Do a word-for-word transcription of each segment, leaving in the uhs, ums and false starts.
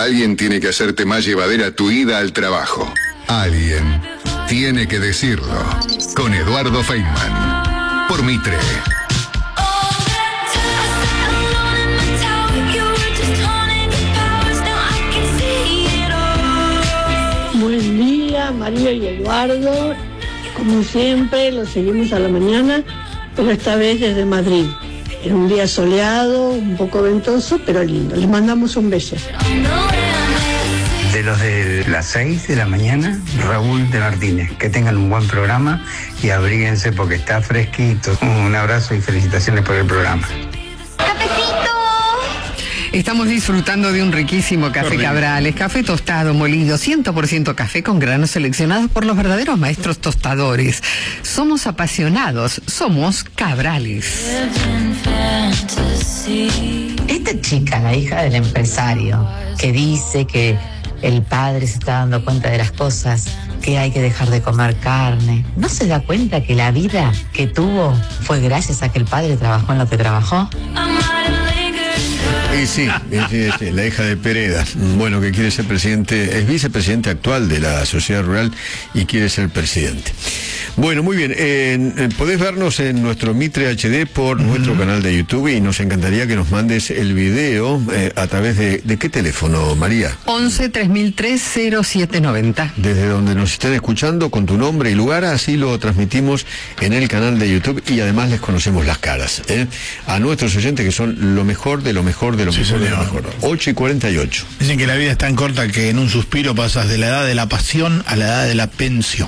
Alguien tiene que hacerte más llevadera tu ida al trabajo. Alguien tiene que decirlo. Con Eduardo Feynman. Por Mitre. Buen día, María y Eduardo. Como siempre, los seguimos a la mañana, pero esta vez desde Madrid. Era un día soleado, un poco ventoso, pero lindo. Les mandamos un beso. De los de las seis de la mañana, Raúl de Martínez. Que tengan un buen programa y abríguense porque está fresquito. Un abrazo y felicitaciones por el programa. Estamos disfrutando de un riquísimo café Cabrales, café tostado, molido, cien por ciento café con granos seleccionados por los verdaderos maestros tostadores. Somos apasionados, somos Cabrales. Esta chica, la hija del empresario, que dice que el padre se está dando cuenta de las cosas, que hay que dejar de comer carne, ¿no se da cuenta que la vida que tuvo fue gracias a que el padre trabajó en lo que trabajó? Y sí, sí, sí, la hija de Pereda, bueno, que quiere ser presidente, es vicepresidente actual de la Sociedad Rural y quiere ser presidente. Bueno, muy bien, eh, podés vernos en nuestro Mitre H D por uh-huh. nuestro canal de YouTube y nos encantaría que nos mandes el video eh, a través de, ¿de qué teléfono, María? once tres mil tres cero siete noventa. Desde donde nos estén escuchando con tu nombre y lugar, así lo transmitimos en el canal de YouTube y además les conocemos las caras, ¿eh? A nuestros oyentes que son lo mejor de lo mejor de lo sí, mejor señor. de lo mejor. ocho y cuarenta y ocho. Dicen que la vida es tan corta que en un suspiro pasas de la edad de la pasión a la edad de la pensión.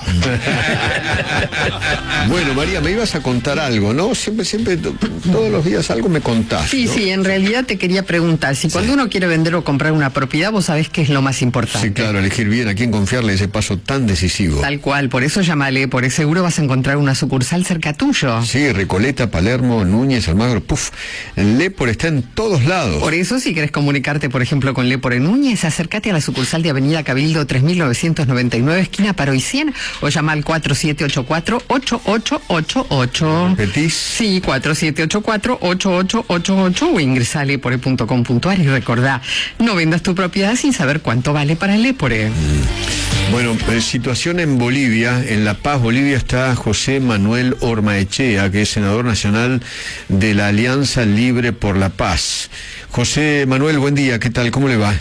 Bueno, María, me ibas a contar algo, ¿no? Siempre, siempre, todos los días algo me contás, Sí, ¿no? sí, en realidad te quería preguntar, si cuando sí. uno quiere vender o comprar una propiedad, vos sabés qué es lo más importante. Sí, claro, elegir bien a quién confiarle ese paso tan decisivo. Tal cual, por eso llámale, por ese seguro vas a encontrar una sucursal cerca tuyo. Sí, Recoleta, Palermo, Núñez, Almagro, puf, Lepor está en todos lados. Por eso, si querés comunicarte, por ejemplo, con Lepor en Núñez, acércate a la sucursal de Avenida Cabildo tres mil novecientos noventa y nueve, esquina Paro y cien, o llama al cuatro siete ocho cuatro ocho ocho ocho ocho. ¿Repetís? Sí, cuatro siete ocho cuatro ocho ocho ocho ocho o ingresa a lepore punto com punto ar y recordá, no vendas tu propiedad sin saber cuánto vale para Lepore. Mm. Bueno, eh, situación en Bolivia, en La Paz, Bolivia, está José Manuel Ormaechea, que es senador nacional de la Alianza Libre por la Paz. José Manuel, buen día, ¿qué tal? ¿Cómo le va?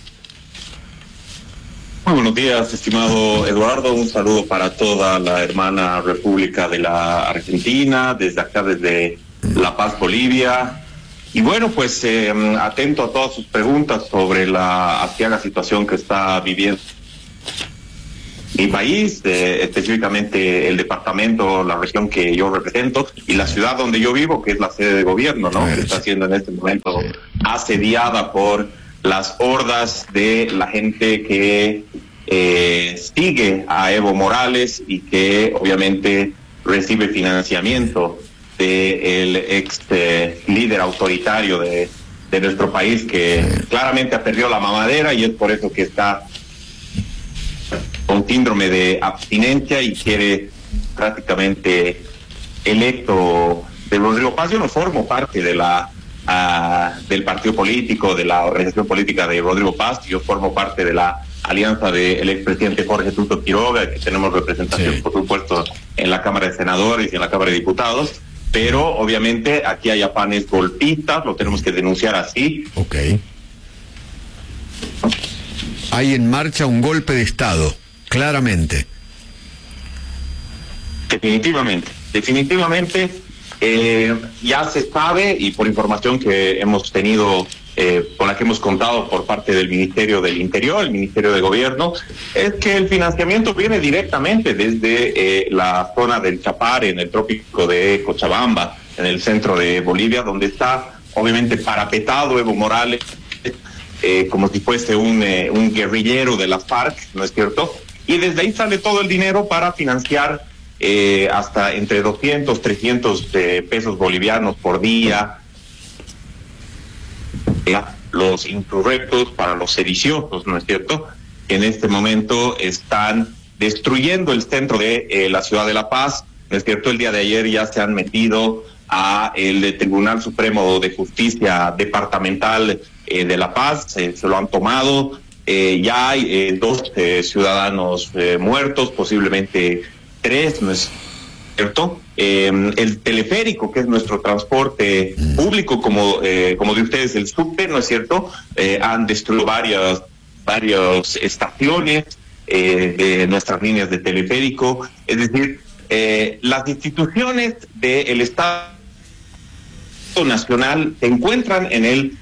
Muy buenos días, estimado Eduardo. Un saludo para toda la hermana República de la Argentina, desde acá, desde La Paz, Bolivia. Y bueno, pues eh, atento a todas sus preguntas sobre la aciaga situación que está viviendo mi país, eh, específicamente el departamento, la región que yo represento y la ciudad donde yo vivo, que es la sede de gobierno, ¿no? Que está siendo en este momento asediada por las hordas de la gente que eh, sigue a Evo Morales y que obviamente recibe financiamiento del ex eh, líder autoritario de, de nuestro país, que claramente ha perdido la mamadera y es por eso que está con síndrome de abstinencia y quiere prácticamente electo de Rodrigo Paz. Yo no formo parte de la uh, del partido político, de la organización política de Rodrigo Paz. Yo formo parte de la alianza del expresidente Jorge Tuto Quiroga, que tenemos representación, sí, por supuesto, en la Cámara de Senadores y en la Cámara de Diputados. Pero obviamente aquí hay afanes golpistas, lo tenemos que denunciar así. Ok. Hay en marcha un golpe de Estado, claramente. Definitivamente, definitivamente eh, ya se sabe, y por información que hemos tenido, eh, con la que hemos contado por parte del Ministerio del Interior, el Ministerio de Gobierno, es que el financiamiento viene directamente desde eh, la zona del Chapare, en el trópico de Cochabamba, en el centro de Bolivia, donde está obviamente parapetado Evo Morales, eh, como si fuese un, eh, un guerrillero de las FARC, ¿no es cierto? Y desde ahí sale todo el dinero para financiar eh, hasta entre doscientos, trescientos eh, pesos bolivianos por día, eh, los insurrectos, para los sediciosos, ¿no es cierto?, que en este momento están destruyendo el centro de eh, la ciudad de La Paz, ¿no es cierto? El día de ayer ya se han metido a el Tribunal Supremo de Justicia Departamental eh, de La Paz, eh, se lo han tomado, Eh, ya hay eh, dos eh, ciudadanos eh, muertos, posiblemente tres, ¿no es cierto? Eh, el teleférico, que es nuestro transporte público, como eh, como de ustedes el subte, ¿no es cierto? Eh, han destruido varias, varias estaciones eh, de nuestras líneas de teleférico. Es decir, eh, las instituciones del Estado Nacional se encuentran en el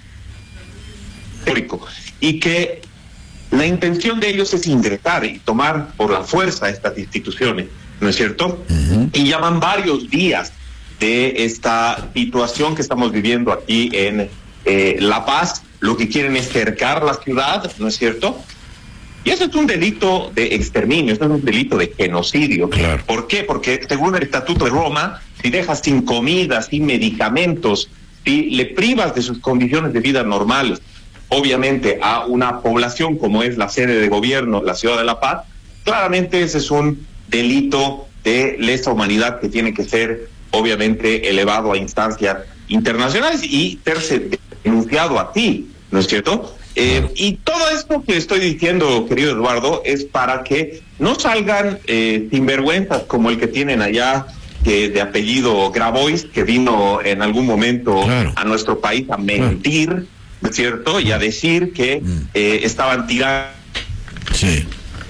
teleférico y que la intención de ellos es ingresar y tomar por la fuerza estas instituciones, ¿no es cierto? Uh-huh. Y llevan varios días de esta situación que estamos viviendo aquí en eh, La Paz. Lo que quieren es cercar la ciudad, ¿no es cierto? Y eso es un delito de exterminio, eso es un delito de genocidio. Claro. ¿Por qué? Porque según el Estatuto de Roma, si dejas sin comida, sin medicamentos, si le privas de sus condiciones de vida normales, obviamente a una población como es la sede de gobierno, la ciudad de La Paz, claramente ese es un delito de lesa humanidad que tiene que ser obviamente elevado a instancias internacionales y serse denunciado a ti, ¿no es cierto? Eh, y todo esto que estoy diciendo, querido Eduardo, es para que no salgan eh, sinvergüenzas como el que tienen allá, que de apellido Grabois, que vino en algún momento claro. a nuestro país a mentir, claro. ¿no es cierto? Y a decir que eh, estaban tirando sí.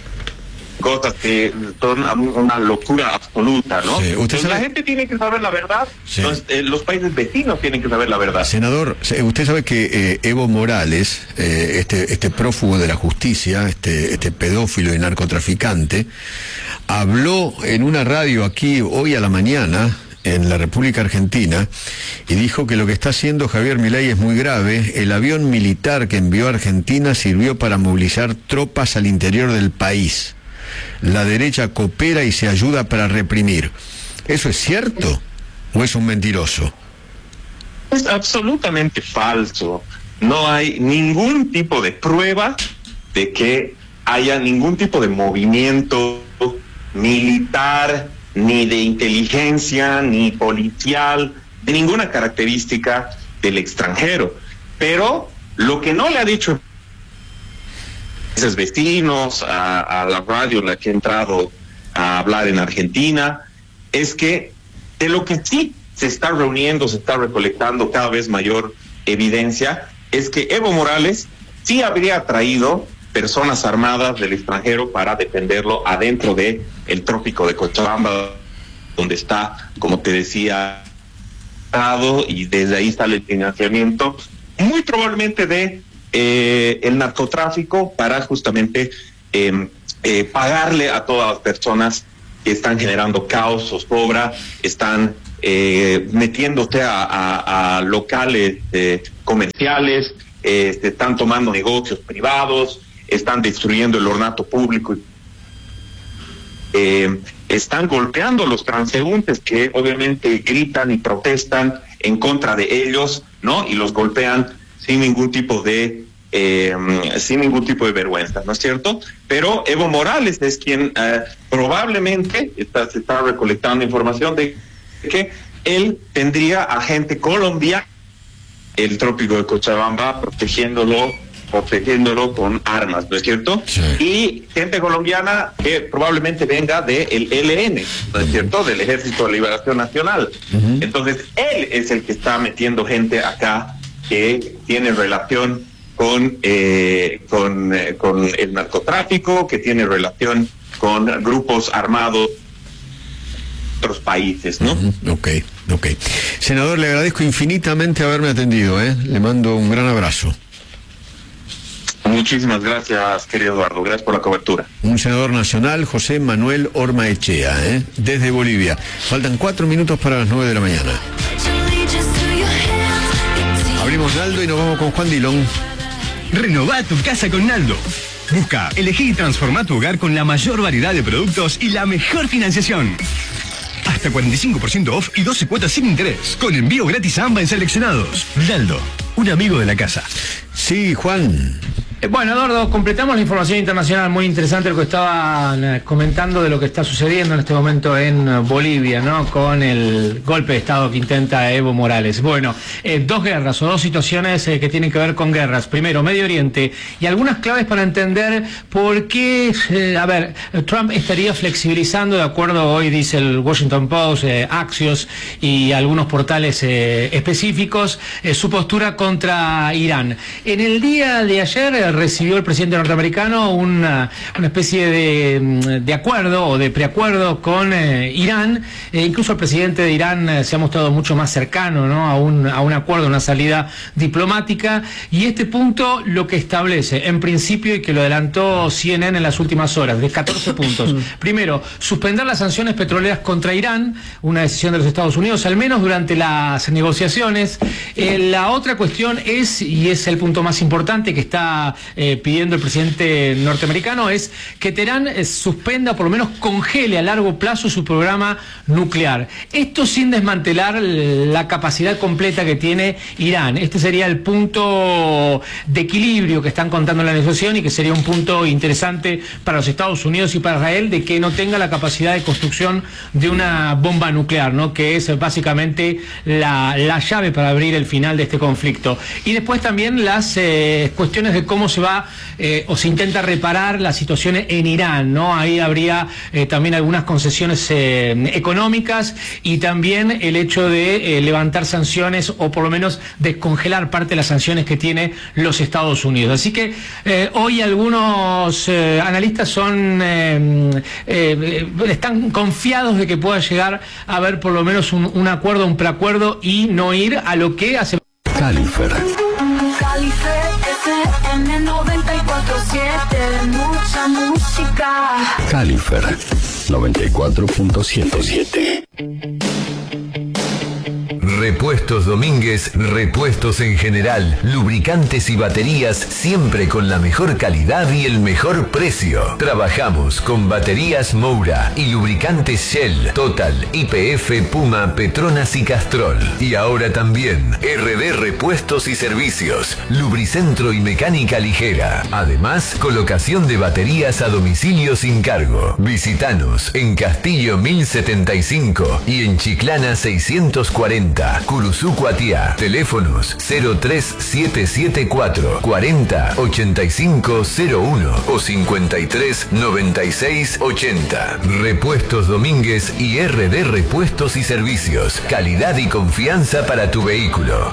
cosas que son una locura absoluta, ¿no? Sí. ¿Usted sabe? La gente tiene que saber la verdad, sí. los, eh, los países vecinos tienen que saber la verdad. Senador, usted sabe que eh, Evo Morales, eh, este, este prófugo de la justicia, este, este pedófilo y narcotraficante, habló en una radio aquí hoy a la mañana, en la República Argentina, y dijo que lo que está haciendo Javier Milei es muy grave. El avión militar que envió a Argentina sirvió para movilizar tropas al interior del país. La derecha coopera y se ayuda para reprimir. ¿Eso es cierto o es un mentiroso? Es absolutamente falso. No hay ningún tipo de prueba de que haya ningún tipo de movimiento militar, ni de inteligencia, ni policial, de ninguna característica del extranjero. Pero lo que no le ha dicho a esos vecinos, a, a la radio en la que he entrado a hablar en Argentina, es que de lo que sí se está reuniendo, se está recolectando cada vez mayor evidencia, es que Evo Morales sí habría traído personas armadas del extranjero para defenderlo adentro de el trópico de Cochabamba, donde está, como te decía, y desde ahí sale el financiamiento, muy probablemente de eh, el narcotráfico, para justamente eh, eh, pagarle a todas las personas que están generando caos, zozobra, están eh, metiéndose a, a, a locales eh, comerciales, eh, se están tomando negocios privados, están destruyendo el ornato público, eh, están golpeando a los transeúntes que obviamente gritan y protestan en contra de ellos, ¿no? Y los golpean sin ningún tipo de eh, sin ningún tipo de vergüenza, ¿no es cierto? Pero Evo Morales es quien eh, probablemente está, se está recolectando información de que él tendría a gente colombiana el trópico de Cochabamba protegiéndolo protegiéndolo con armas, ¿no es cierto? Sí. Y gente colombiana que probablemente venga del L N, ¿no es cierto? Del Ejército de Liberación Nacional. Uh-huh. Entonces, él es el que está metiendo gente acá que tiene relación con, eh, con, eh, con el narcotráfico, que tiene relación con grupos armados de otros países, ¿no? Uh-huh. Ok, ok. Senador, le agradezco infinitamente haberme atendido, ¿eh? Le mando un gran abrazo. Muchísimas gracias, querido Eduardo. Gracias por la cobertura. Un senador nacional, José Manuel Ormaechea, ¿eh? Desde Bolivia. Faltan cuatro minutos para las nueve de la mañana. Abrimos Naldo y nos vamos con Juan Dillon. Renová tu casa con Naldo. Busca, elegí y transforma tu hogar con la mayor variedad de productos y la mejor financiación. Hasta cuarenta y cinco por ciento off y doce cuotas sin interés. Con envío gratis a ambas en seleccionados. Naldo, un amigo de la casa. Sí, Juan. Bueno, Eduardo, completamos la información internacional, muy interesante lo que estaban comentando de lo que está sucediendo en este momento en Bolivia, ¿no? Con el golpe de Estado que intenta Evo Morales. Bueno, eh, dos guerras o dos situaciones eh, que tienen que ver con guerras. Primero, Medio Oriente, y algunas claves para entender por qué, eh, a ver, Trump estaría flexibilizando, de acuerdo, hoy dice el Washington Post, eh, Axios y algunos portales eh, específicos, eh, su postura contra Irán. En el día de ayer eh, recibió el presidente norteamericano una, una especie de, de acuerdo o de preacuerdo con eh, Irán. Eh, incluso el presidente de Irán eh, se ha mostrado mucho más cercano, ¿no? a, un, a un acuerdo, una salida diplomática. Y este punto lo que establece, en principio, y que lo adelantó C N N en las últimas horas, de catorce puntos. Primero, suspender las sanciones petroleras contra Irán, una decisión de los Estados Unidos, al menos durante las negociaciones. Eh, la otra cuestión es, y es el punto más importante que está Eh, pidiendo el presidente norteamericano, es que Teherán eh, suspenda, por lo menos congele a largo plazo su programa nuclear. Esto sin desmantelar la capacidad completa que tiene Irán. Este sería el punto de equilibrio que están contando en la negociación y que sería un punto interesante para los Estados Unidos y para Israel, de que no tenga la capacidad de construcción de una bomba nuclear, ¿no? Que es básicamente la, la llave para abrir el final de este conflicto. Y después también las eh, cuestiones de cómo se va eh, o se intenta reparar la situación en Irán, ¿no? Ahí habría eh, también algunas concesiones eh, económicas y también el hecho de eh, levantar sanciones o por lo menos descongelar parte de las sanciones que tiene los Estados Unidos. Así que eh, hoy algunos eh, analistas son eh, eh, están confiados de que pueda llegar a haber por lo menos un, un acuerdo, un preacuerdo y no ir a lo que hace Califer. Califer F M noventa y cuatro siete, mucha música. Califer noventa y cuatro punto siete. Repuestos Domínguez, repuestos en general, lubricantes y baterías, siempre con la mejor calidad y el mejor precio. Trabajamos con baterías Moura y lubricantes Shell, Total, Y P F, Puma, Petronas y Castrol. Y ahora también R D Repuestos y Servicios, Lubricentro y Mecánica Ligera. Además, colocación de baterías a domicilio sin cargo. Visítanos en Castillo mil setenta y cinco y en Chiclana seiscientos cuarenta. Curuzú, Cuatiá. Teléfonos cero tres siete siete cuatro cuarenta ochenta y cinco cero uno o cincuenta y tres noventa y seis ochenta. Repuestos Domínguez y R D Repuestos y Servicios. Calidad y confianza para tu vehículo.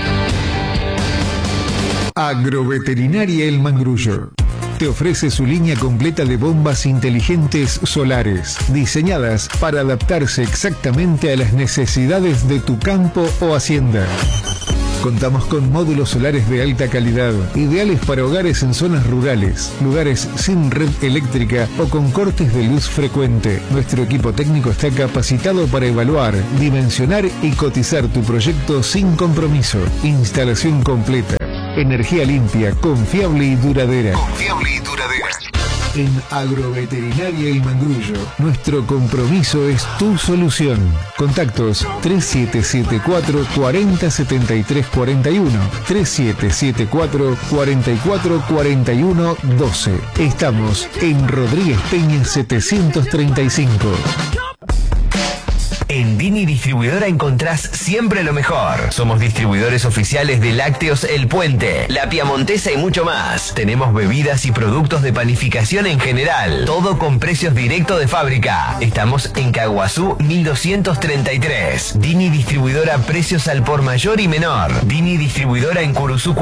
Agroveterinaria El Mangrullo te ofrece su línea completa de bombas inteligentes solares, diseñadas para adaptarse exactamente a las necesidades de tu campo o hacienda. Contamos con módulos solares de alta calidad, ideales para hogares en zonas rurales, lugares sin red eléctrica o con cortes de luz frecuente. Nuestro equipo técnico está capacitado para evaluar, dimensionar y cotizar tu proyecto sin compromiso. Instalación completa. Energía limpia, confiable y duradera. Confiable y duradera. En Agroveterinaria El Mangrullo, nuestro compromiso es tu solución. Contactos tres siete siete cuatro cuarenta setenta y tres cuarenta y uno, tres siete siete cuatro cuarenta y cuatro cuarenta y uno doce. Estamos en Rodríguez Peña setecientos treinta y cinco. En Dini Distribuidora encontrás siempre lo mejor. Somos distribuidores oficiales de Lácteos El Puente, La Piamontesa y mucho más. Tenemos bebidas y productos de panificación en general. Todo con precios directos de fábrica. Estamos en Caguazú mil doscientos treinta y tres. Dini Distribuidora, precios al por mayor y menor. Dini Distribuidora en Curuzú.